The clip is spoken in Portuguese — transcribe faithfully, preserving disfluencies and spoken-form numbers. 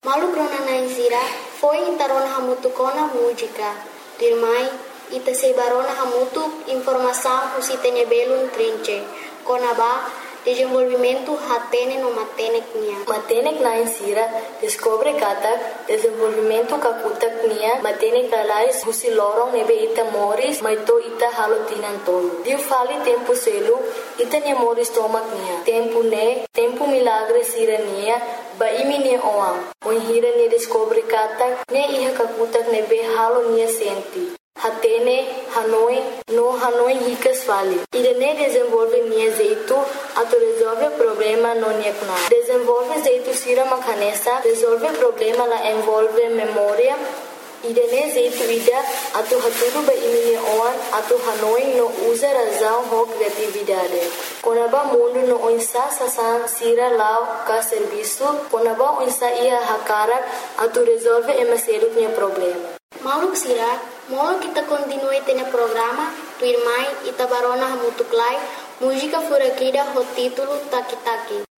Malu krona naisira foi intarona hamutu kona música. Dirmai ita sebarona hamutu informação usitene belun trinche. Kona ba desenvolvimento hatene no matenek nia. Matenek naisira descobre kata desenvolvimento kakutak nia matenek alais husi lorong nebe ita moris maito ita halotinan tolo. Diu fali tempo selu ita nia moris tomak nia. Tempo ne tempo milagre sira nia ba imi ne oam. Oi hira ne descobre kata ne iha kakutak nebe halo nia senti. Hatene, Hanoi, no Hanoi ricas fali. Irene desenvolve nia jeito, ato resolve problema no nia kuna. Desenvolve jeito sira makanesa, resolve problema la envolve memória. Irene jeito ida, ato haturu ba imine oan, ato Hanoi no usa razão ho criatividade. Konaba mundo no onsa sasan sira lao ka serviço, konaba onsa ia hakarak, ato resolve emaselut nia problema. Maluk sira, molo kita continue tene programa, tu irmai ita barona hamutuklai, música furakida ho título Taki Taki.